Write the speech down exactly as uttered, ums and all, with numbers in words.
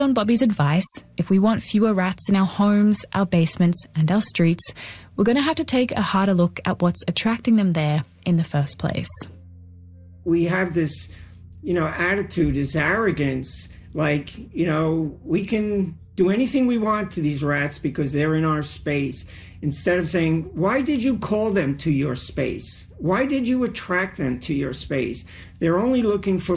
On Bobby's advice, if we want fewer rats in our homes, our basements and our streets, we're going to have to take a harder look at what's attracting them there in the first place. We have this, you know, attitude, this arrogance, like, you know, we can do anything we want to these rats because they're in our space, instead of saying, why did you call them to your space? Why did you attract them to your space? They're only looking for